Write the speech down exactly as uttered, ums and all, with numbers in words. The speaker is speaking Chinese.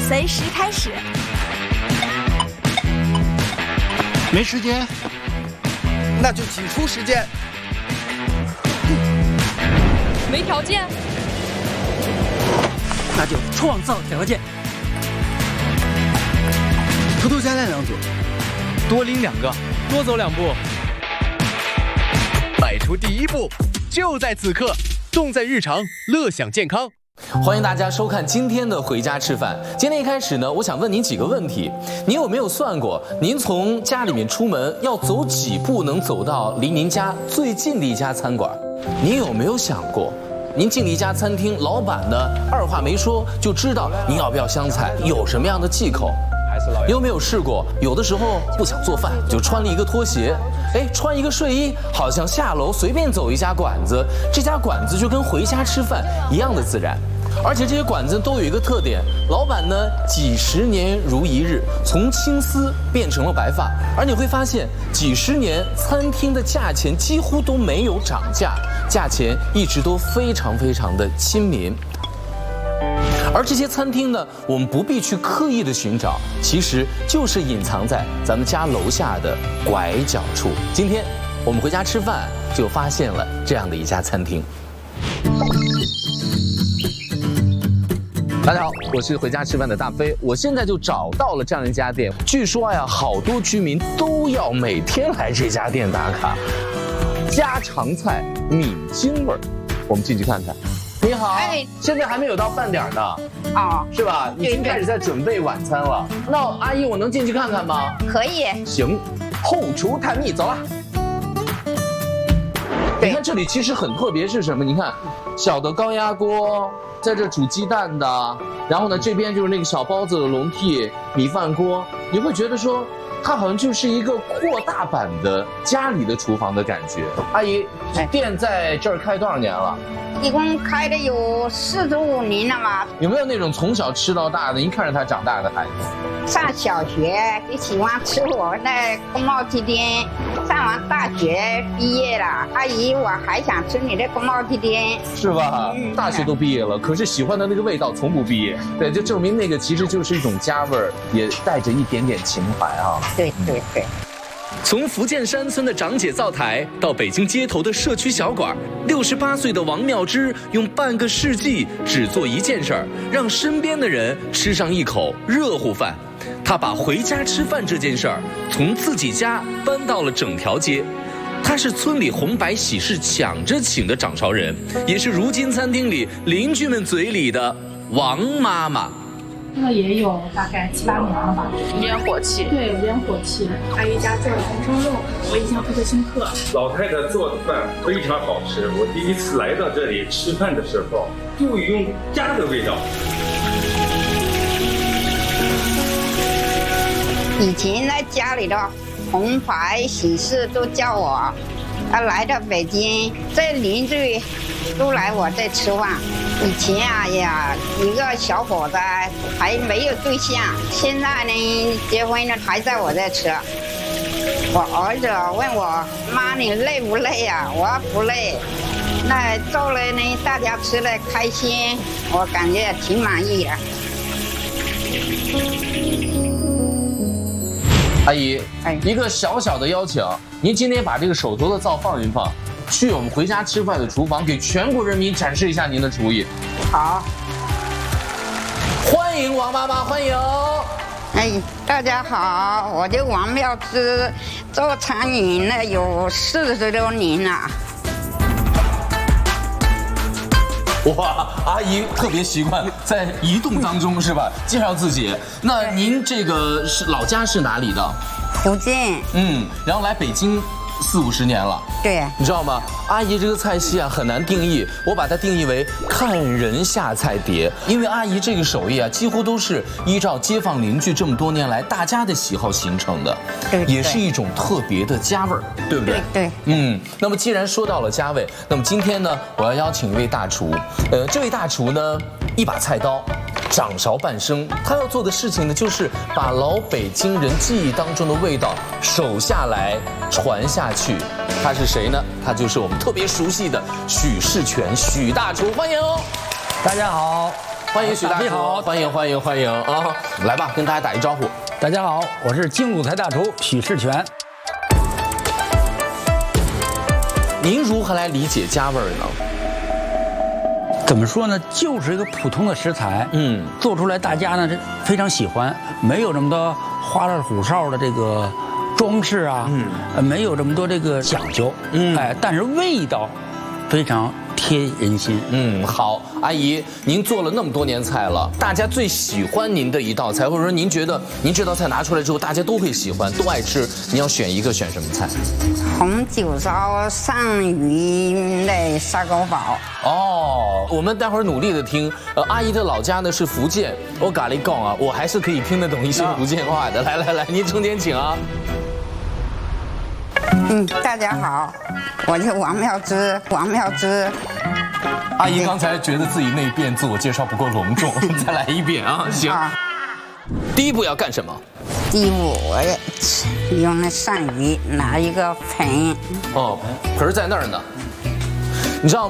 随时开始。 没时间， 那就挤出时间。 没条件， 那就创造条件。 偷偷加蛋两组， 多拎两个，多走两步。 迈出第一步，就在此刻，重在日常，乐享健康。 欢迎大家收看今天的回家吃饭。今天一开始呢，我想问您几个问题。您有没有算过，您从家里面出门要走几步能走到离您家最近的一家餐馆？您有没有想过，您进了一家餐厅，老板呢二话没说就知道您要不要香菜，有什么样的忌口？你有没有试过，有的时候不想做饭，就穿了一个拖鞋，哎，穿一个睡衣，好像下楼随便走一家馆子，这家馆子就跟回家吃饭一样的自然。而且这些馆子都有一个特点，老板呢几十年如一日，从青丝变成了白发。而你会发现，几十年餐厅的价钱几乎都没有涨价，价钱一直都非常非常的亲民。而这些餐厅呢，我们不必去刻意的寻找，其实就是隐藏在咱们家楼下的拐角处。今天我们回家吃饭，就发现了这样的一家餐厅。大家好，我是回家吃饭的大飞，我现在就找到了这样一家店。据说呀，好多居民都要每天来这家店打卡。家常菜闽津味儿，我们进去看看。你好，哎，现在还没有到饭点呢， 哦， 是吧？已经开始在准备晚餐了。那阿姨，我能进去看看吗？ 可以。 行，后厨探秘，走了。你看这里其实很特别，是什么？你看，小的高压锅，在这煮鸡蛋的，然后呢，这边就是那个小包子的笼屉、米饭锅，你会觉得说，它好像就是一个扩大版的家里的厨房的感觉。阿姨，店在这儿开多少年了？ 一共开了有四十五年了嘛。 有没有那种从小吃到大的，一看着他长大的孩子？ 上小学就喜欢吃我那宫保鸡丁，上完大学毕业了，阿姨我还想吃你的宫保鸡丁， 是吧？嗯、大学都毕业了，可是喜欢的那个味道从不毕业。对，就证明那个其实就是一种家味儿，也带着一点点情怀啊。 对对对。 从福建山村的长姐灶台到北京街头的社区小馆，六十八岁的王妙芝用半个世纪只做一件事儿，让身边的人吃上一口热乎饭。她把回家吃饭这件事儿从自己家搬到了整条街。她是村里红白喜事抢着请的掌勺人，也是如今餐厅里邻居们嘴里的王妈妈。 这个也有大概七八年了吧， 有点火气。 对，有点火气。阿姨家做的红烧肉，我印象特别深刻。 老太太做的饭非常好吃，我第一次来到这里吃饭的时候，就用家的味道。 以前在家里的红牌喜事都叫我，啊，来到北京，这邻居都来我这吃饭。以前啊呀，一个小伙子还没有对象，现在呢结婚了还在我这吃。我儿子问我妈你累不累呀？我说不累。那做了呢，大家吃了开心，我感觉挺满意的。 阿姨，一个小小的邀请，您今天把这个手头的灶放一放，去我们回家吃饭的厨房，给全国人民展示一下您的厨艺。 好， 欢迎王妈妈，欢迎。 哎，大家好，我叫王妙芝，做餐饮呢有四十多年了。 哇，阿姨特别习惯在移动当中是吧？介绍自己。那您这个是老家是哪里的？ 福建。 嗯，然后来北京四五十年了。 对， 你知道吗？阿姨这个菜系啊很难定义，我把它定义为看人下菜碟，因为阿姨这个手艺啊几乎都是依照街坊邻居这么多年来大家的喜好形成的， 对， 也是一种特别的家味儿，对不对？ 对对。 嗯，那么既然说到了家味，那么今天呢，我要邀请一位大厨，呃，这位大厨呢，一把菜刀。掌勺半生，他要做的事情呢，就是把老北京人记忆当中的味道守下来、传下去。他是谁呢？他就是我们特别熟悉的许世全，许大厨，欢迎哦！ 大家好， 欢迎许大厨， 你好， 欢迎欢迎欢迎啊！来吧，跟大家打一招呼。 大家好，我是京鲁菜大厨许世全。 您如何来理解家味儿呢？ 怎么说呢？就是一个普通的食材，嗯，做出来大家呢这非常喜欢，没有这么多花里胡哨的这个装饰啊，嗯，呃，没有这么多这个讲究，嗯，哎，但是味道非常贴人心。 嗯，好，阿姨，您做了那么多年菜了，大家最喜欢您的一道菜，或者说您觉得您这道菜拿出来之后大家都会喜欢，都爱吃，您要选一个，选什么菜？ 红酒烧鳝鱼类砂锅煲。 哦，我们待会儿努力的听。呃，阿姨的老家呢是福建，我咖喱讲啊，我还是可以听得懂一些福建话的。来来来，您中间请啊。 嗯，大家好，我是王妙芝，王妙芝。 阿姨刚才觉得自己那遍自我介绍不够隆重，再来一遍啊！行。啊、第一步要干什么？ 第一步，我用那鳝鱼拿一个盆。 哦，盆在那儿呢。你知道